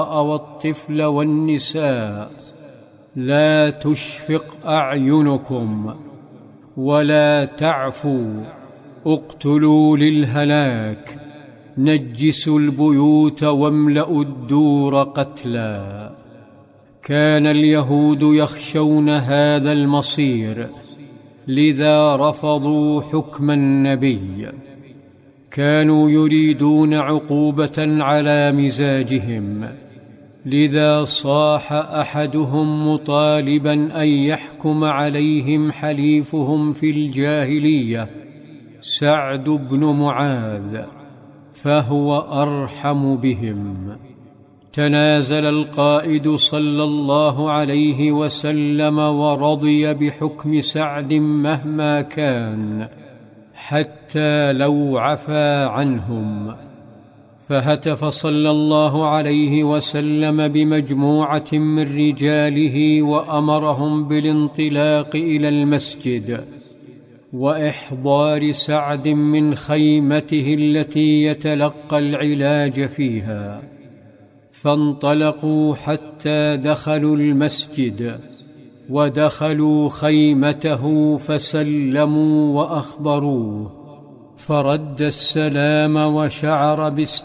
والطفل والنساء: لا تشفق أعينكم ولا تعفوا، اقتلوا للهلاك، نجسوا البيوت واملأوا الدور قتلا. كان اليهود يخشون هذا المصير، لذا رفضوا حكم النبي. كانوا يريدون عقوبة على مزاجهم، لذا صاح أحدهم مطالبا أن يحكم عليهم حليفهم في الجاهلية سعد بن معاذ، فهو أرحم بهم. تنازل القائد صلى الله عليه وسلم ورضي بحكم سعد مهما كان، حتى لو عفا عنهم. فهتف صلى الله عليه وسلم بمجموعة من رجاله وأمرهم بالانطلاق إلى المسجد وإحضار سعد من خيمته التي يتلقى العلاج فيها. فانطلقوا حتى دخلوا المسجد، ودخلوا خيمته فسلموا وأخبروه، فرد السلام وشعر